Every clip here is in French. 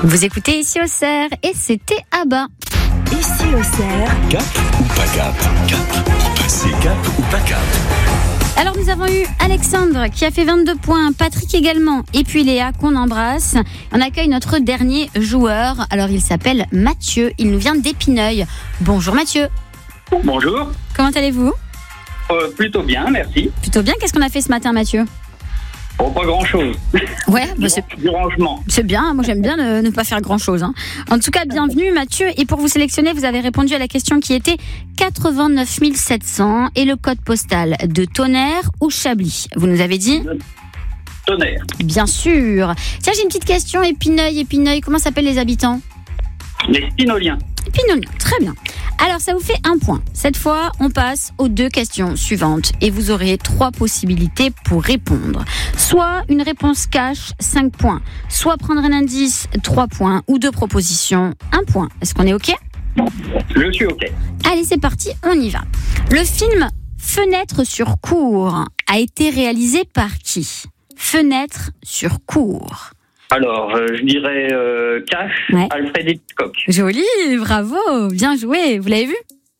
Vous écoutez Ici au Cerf et c'était Abba. Ici au Cerf. Cap ou pas cap? Cap ou passer cap ou pas cap? Alors nous avons eu Alexandre qui a fait 22 points, Patrick également, et puis Léa qu'on embrasse. On accueille notre dernier joueur. Alors il s'appelle Mathieu, il nous vient d'Épineuil. Bonjour Mathieu. Bonjour. Comment allez-vous ? Plutôt bien, merci. Plutôt bien, qu'est-ce qu'on a fait ce matin Mathieu ? Oh, pas grand-chose. Ouais, Du rangement. c'est bien, moi j'aime bien ne pas faire grand-chose. En tout cas, bienvenue Mathieu. Et pour vous sélectionner, vous avez répondu à la question qui était 89 700 et le code postal de Tonnerre ou Chablis. Vous nous avez dit ? Tonnerre. Bien sûr. Tiens, j'ai une petite question. Épineuil, comment s'appellent les habitants ? Les Spinoliens. Épineuil, très bien. Alors, ça vous fait 1 point. Cette fois, on passe aux 2 questions suivantes et vous aurez 3 possibilités pour répondre. Soit une réponse cash, 5 points. Soit prendre un indice, 3 points. Ou 2 propositions, 1 point. Est-ce qu'on est OK ? Je suis OK. Allez, c'est parti, on y va. Le film Fenêtre sur cour a été réalisé par qui ? Fenêtre sur cour. Alors, je dirais Cash, Ouais. Alfred Hitchcock. Joli, bravo, bien joué. Vous l'avez vu ?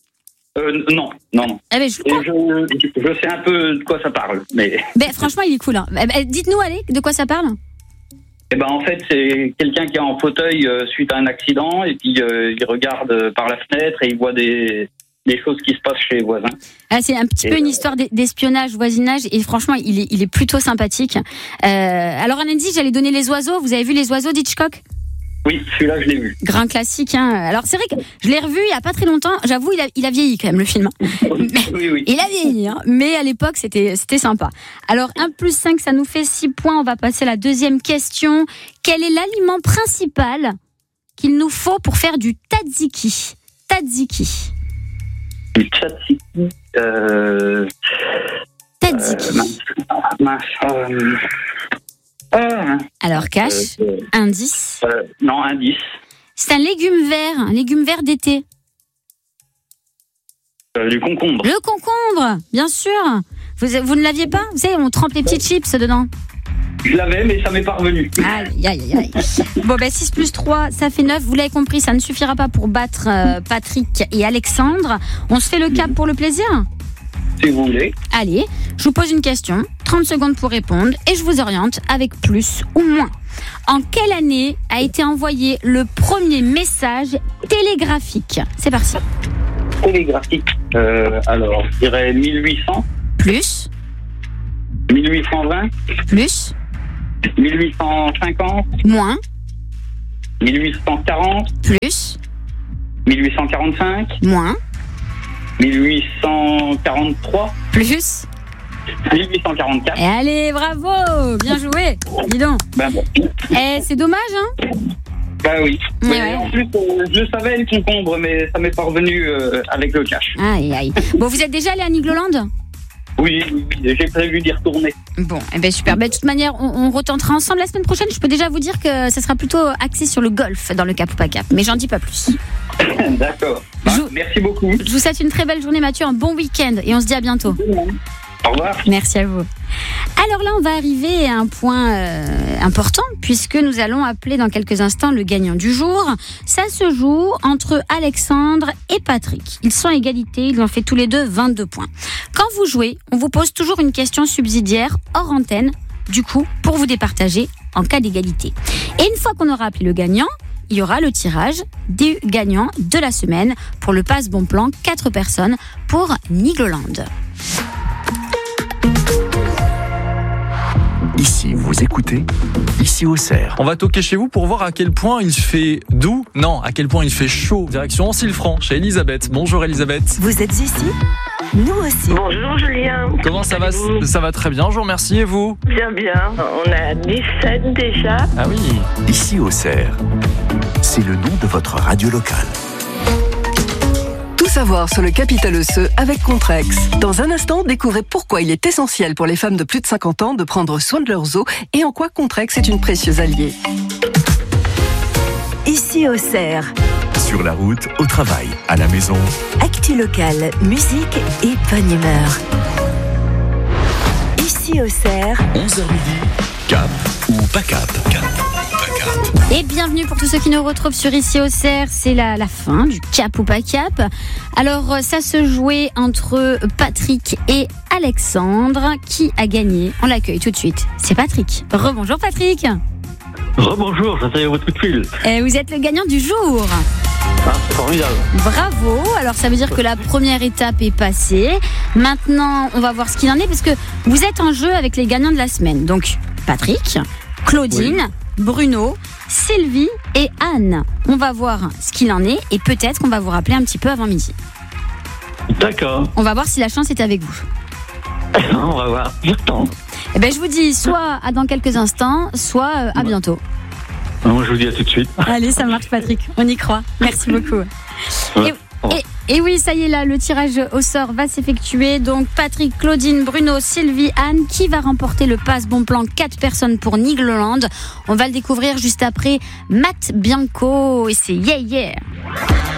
Non. Eh ben, Et je sais un peu de quoi ça parle, mais... franchement, il est cool. Dites-nous, allez, de quoi ça parle ? en fait, c'est quelqu'un qui est en fauteuil suite à un accident, et puis il regarde par la fenêtre et il voit des choses qui se passent chez les voisins. Ah, c'est un petit peu une histoire d'espionnage, voisinage, et franchement, il est plutôt sympathique. Alors, un indice, j'allais donner Les Oiseaux. Vous avez vu Les Oiseaux d'Hitchcock ? Oui, celui-là, je l'ai vu. Grand classique. Alors, c'est vrai que je l'ai revu il n'y a pas très longtemps. J'avoue, il a vieilli quand même, le film. Oui. Il a vieilli, mais à l'époque, c'était sympa. Alors, 1 plus 5, ça nous fait 6 points. On va passer à la deuxième question. Quel est l'aliment principal qu'il nous faut pour faire du tzatziki ? Tzatziki. Du tzatziki. Tzatziki. Alors, cash, indice. Non, indice. C'est un légume vert d'été. Du concombre. Le concombre, bien sûr. Vous ne l'aviez pas ? Vous savez, on trempe les petites chips dedans. Je l'avais, mais ça m'est pas revenu. Aïe. Bon, 6 plus 3, ça fait 9. Vous l'avez compris, ça ne suffira pas pour battre Patrick et Alexandre. On se fait le cap pour le plaisir ? Si vous voulez. Allez, je vous pose une question, 30 secondes pour répondre, et je vous oriente avec plus ou moins. En quelle année a été envoyé le premier message télégraphique ? C'est parti. Télégraphique. Alors, je dirais 1800. Plus, 1820. plus, 1850. moins, 1840. plus, 1845. moins, 1843. plus. 1844. Et allez, bravo, bien joué. Dis donc. Bon. C'est dommage, Oui. Ouais, Mais ouais. en plus, je savais le concombre, mais ça m'est pas revenu avec le cash. Aïe. Bon, vous êtes déjà allé à Nigloland ? Oui, j'ai prévu d'y retourner. Bon, super. De toute manière, on retentera ensemble la semaine prochaine. Je peux déjà vous dire que ça sera plutôt axé sur le golf dans le cap ou pas cap. Mais j'en dis pas plus. D'accord. Merci beaucoup. Je vous souhaite une très belle journée, Mathieu, un bon week-end et on se dit à bientôt. Au revoir. Merci à vous. Alors là, on va arriver à un point important puisque nous allons appeler dans quelques instants le gagnant du jour. Ça se joue entre Alexandre et Patrick. Ils sont à égalité, ils ont fait tous les deux 22 points. Quand vous jouez, on vous pose toujours une question subsidiaire hors antenne, du coup, pour vous départager en cas d'égalité. Et une fois qu'on aura appelé le gagnant, il y aura le tirage des gagnants de la semaine pour le passe bon plan 4 personnes pour Nigloland. Ici, vous écoutez Ici au Cerf. On va toquer chez vous pour voir à quel point il fait doux. Non, à quel point il fait chaud. Direction Ancille-Franc, chez Elisabeth. Bonjour Elisabeth. Vous êtes ici ? Nous aussi. Bonjour Julien. Comment ça va ? allez-vous ? Ça va très bien, je vous remercie. Et vous ? Bien. On a 17 déjà. Ah oui. Ici au Cerf. C'est le nom de votre radio locale. Tout savoir sur le capital osseux avec Contrex. Dans un instant, découvrez pourquoi il est essentiel pour les femmes de plus de 50 ans de prendre soin de leurs os et en quoi Contrex est une précieuse alliée. Ici au Cerf. Sur la route, au travail, à la maison. Actu locale, musique et bonne humeur. Ici au Cerf. 11h midi. Cap ou pas cap? Cap ou pas cap? Et bienvenue pour tous ceux qui nous retrouvent sur Ici Auxerre. C'est la fin du Cap ou pas Cap. Alors, ça se jouait entre Patrick et Alexandre. Qui a gagné? On l'accueille tout de suite. C'est Patrick. Rebonjour Patrick. Rebonjour, j'attendais votre coup de fil. Et vous êtes le gagnant du jour. Ah, c'est formidable. Bravo. Alors, ça veut dire que la première étape est passée. Maintenant, on va voir ce qu'il en est parce que vous êtes en jeu avec les gagnants de la semaine. Donc, Patrick, Claudine, Bruno, Sylvie et Anne. On va voir ce qu'il en est et peut-être qu'on va vous rappeler un petit peu avant midi. D'accord. On va voir si la chance est avec vous. On va voir. J'attends. Eh ben, je vous dis soit à dans quelques instants, soit à bientôt. Moi, je vous dis à tout de suite. Allez, ça marche Patrick, on y croit. Merci beaucoup. Ouais. Et oui, ça y est là, le tirage au sort va s'effectuer. Donc Patrick, Claudine, Bruno, Sylvie, Anne, qui va remporter le pass bon plan 4 personnes pour Nigloland. On va le découvrir juste après Matt Bianco et c'est Yeah Yeah.